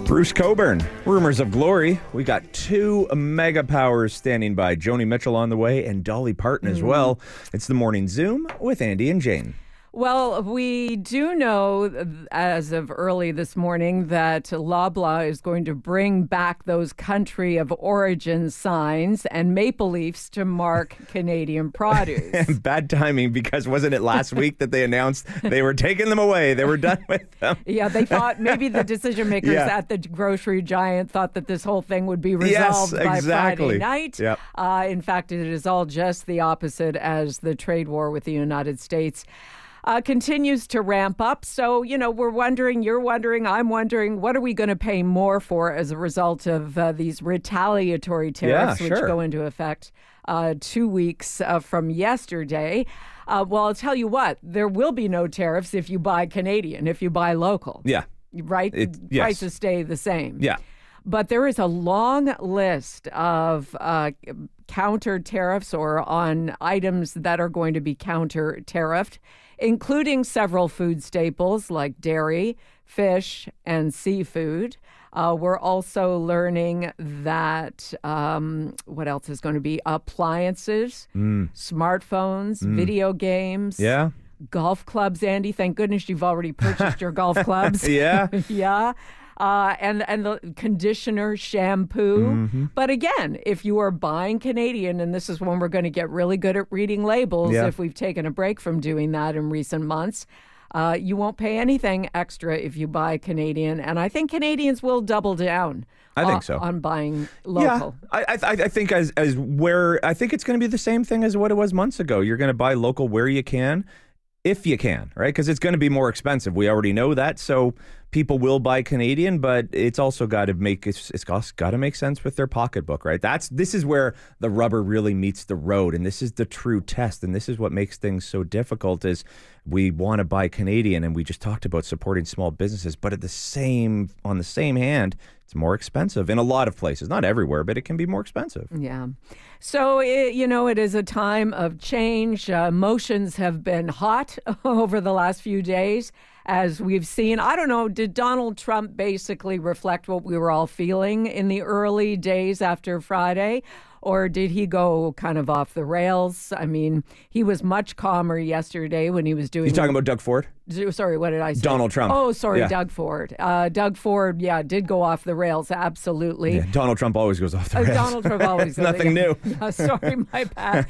Bruce Cockburn, Rumors of Glory. We got two mega powers standing by. Joni Mitchell on the way and Dolly Parton as well. It's the Morning Zoom with Andy and Jane. Well, we do know as of early this morning that Loblaw is going to bring back those country of origin signs and maple leafs to mark Canadian produce. Bad timing, because wasn't it last week that they announced they were taking them away? They were done with them. Yeah, they thought maybe the decision makers at the grocery giant thought that this whole thing would be resolved by Friday night. Yep. In fact, it is all just the opposite, as the trade war with the United States continues to ramp up. So, we're wondering, you're wondering, I'm wondering, what are we going to pay more for as a result of these retaliatory tariffs, which go into effect 2 weeks from yesterday? Well, I'll tell you what, there will be no tariffs if you buy Canadian, if you buy local. Yeah. Right? Prices stay the same. Yeah. But there is a long list of counter tariffs or on items that are going to be counter tariffed, including several food staples like dairy, fish, and seafood. We're also learning that what else is going to be? Appliances, smartphones, video games. Yeah. Golf clubs, Andy. Thank goodness you've already purchased your golf clubs. Yeah. Yeah. And the conditioner, shampoo. But again, if you are buying Canadian, and this is when we're going to get really good at reading labels, if we've taken a break from doing that in recent months, you won't pay anything extra if you buy Canadian. And I think Canadians will double down. I think so. On buying local. Yeah, I think I think it's going to be the same thing as what it was months ago. You're going to buy local where you can, if you can, right? Because it's going to be more expensive. We already know that. So people will buy Canadian, but it's also got to make sense with their pocketbook, right? This is where the rubber really meets the road, and this is the true test, and this is what makes things so difficult. Is we want to buy Canadian, and we just talked about supporting small businesses, but on the same hand, it's more expensive in a lot of places. Not everywhere, but it can be more expensive. Yeah. So, it is a time of change. Emotions have been hot over the last few days, as we've seen. I don't know, did Donald Trump basically reflect what we were all feeling in the early days after Friday? Or did he go kind of off the rails? I mean, he was much calmer yesterday when he was doing... You talking about Doug Ford? Sorry, what did I say? Donald Trump. Oh, sorry, yeah. Doug Ford. Doug Ford, did go off the rails, absolutely. Yeah, Donald Trump always goes off the rails. Donald Trump always goes. Nothing new. Sorry, my bad.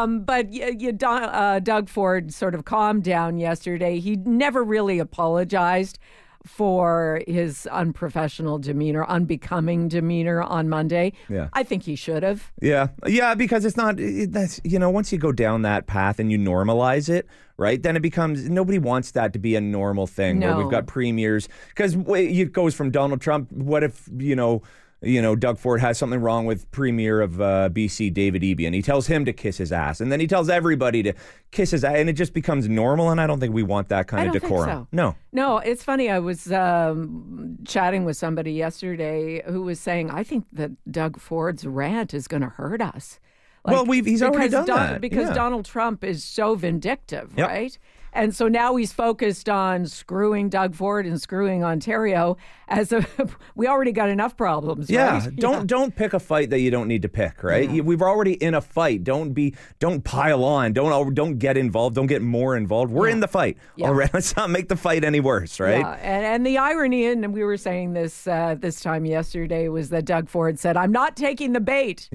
But Doug Ford sort of calmed down yesterday. He never really apologized for his unprofessional demeanor, unbecoming demeanor on Monday. Yeah. I think he should have. Yeah, because it's not, once you go down that path and you normalize it, right, then it becomes, nobody wants that to be a normal thing. No. Where we've got premiers, because it goes from Donald Trump, what if, Doug Ford has something wrong with Premier of BC, David Eby, and he tells him to kiss his ass, and then he tells everybody to kiss his ass, and it just becomes normal, and I don't think we want that kind of decorum. Think so. No, it's funny. I was chatting with somebody yesterday who was saying, I think that Doug Ford's rant is going to hurt us. He's already done that. Because Donald Trump is so vindictive, right? And so now he's focused on screwing Doug Ford and screwing Ontario. We already got enough problems, right? Don't pick a fight that you don't need to pick, right? Yeah. We're already in a fight. Don't pile on. Don't get involved. Don't get more involved. We're in the fight already. Let's not make the fight any worse, right? Yeah. And the irony, and we were saying this this time yesterday, was that Doug Ford said, "I'm not taking the bait."